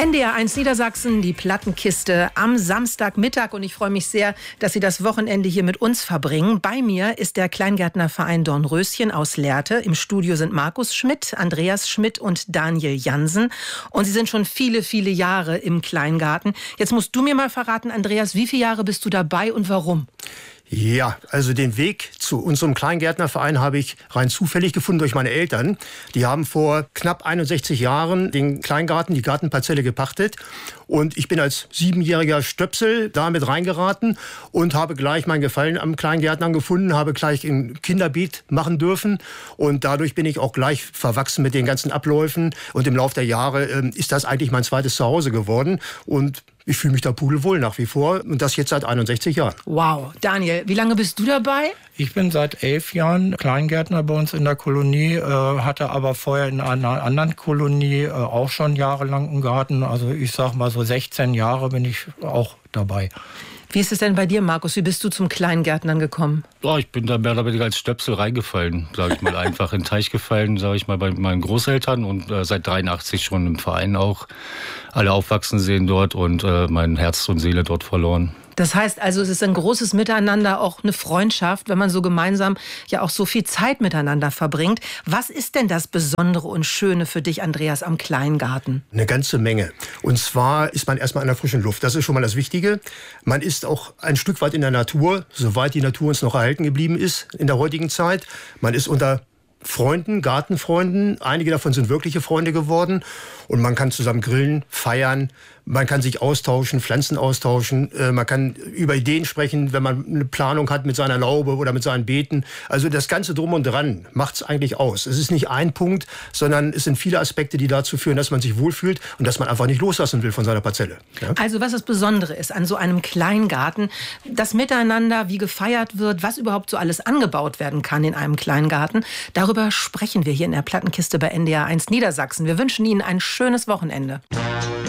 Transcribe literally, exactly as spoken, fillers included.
N D R eins Niedersachsen, die Plattenkiste am Samstagmittag. Und ich freue mich sehr, dass Sie das Wochenende hier mit uns verbringen. Bei mir ist der Kleingärtnerverein Dornröschen aus Lehrte. Im Studio sind Markus Schmidt, Andreas Schmidt und Daniel Jansen. Und Sie sind schon viele, viele Jahre im Kleingarten. Jetzt musst du mir mal verraten, Andreas, wie viele Jahre bist du dabei und warum? Ja, also den Weg zu unserem Kleingärtnerverein habe ich rein zufällig gefunden durch meine Eltern. Die haben vor knapp einundsechzig Jahren den Kleingarten, die Gartenparzelle gepachtet. Und ich bin als siebenjähriger Stöpsel da mit reingeraten und habe gleich mein Gefallen am Kleingärtnern gefunden, habe gleich ein Kinderbeet machen dürfen. Und dadurch bin ich auch gleich verwachsen mit den ganzen Abläufen. Und im Laufe der Jahre äh, ist das eigentlich mein zweites Zuhause geworden. Und ich fühle mich da pudelwohl nach wie vor und das jetzt seit einundsechzig Jahren. Wow. Daniel, wie lange bist du dabei? Ich bin seit elf Jahren Kleingärtner bei uns in der Kolonie, äh, hatte aber vorher in einer anderen Kolonie äh, auch schon jahrelang einen Garten. Also ich sag mal so sechzehn Jahre bin ich auch dabei. Wie ist es denn bei dir, Markus? Wie bist du zum Kleingärtnern gekommen? Oh, ich bin da mehr oder weniger als Stöpsel reingefallen, sage ich mal, einfach in den Teich gefallen, sage ich mal, bei meinen Großeltern und äh, seit dreiundachtzig schon im Verein auch. Alle aufwachsen sehen dort und äh, mein Herz und Seele dort verloren. Das heißt also, es ist ein großes Miteinander, auch eine Freundschaft, wenn man so gemeinsam ja auch so viel Zeit miteinander verbringt. Was ist denn das Besondere und Schöne für dich, Andreas, am Kleingarten? Eine ganze Menge. Und zwar ist man erstmal in der frischen Luft. Das ist schon mal das Wichtige. Man ist auch ein Stück weit in der Natur, soweit die Natur uns noch erhalten geblieben ist in der heutigen Zeit. Man ist unter Freunden, Gartenfreunden. Einige davon sind wirkliche Freunde geworden. Und man kann zusammen grillen, feiern. Man kann sich austauschen, Pflanzen austauschen. Man kann über Ideen sprechen, wenn man eine Planung hat mit seiner Laube oder mit seinen Beeten. Also das Ganze drum und dran macht es eigentlich aus. Es ist nicht ein Punkt, sondern es sind viele Aspekte, die dazu führen, dass man sich wohlfühlt und dass man einfach nicht loslassen will von seiner Parzelle. Ja? Also was das Besondere ist an so einem Kleingarten, das Miteinander, wie gefeiert wird, was überhaupt so alles angebaut werden kann in einem Kleingarten, darüber sprechen wir hier in der Plattenkiste bei N D R eins Niedersachsen. Wir wünschen Ihnen ein schönes Wochenende.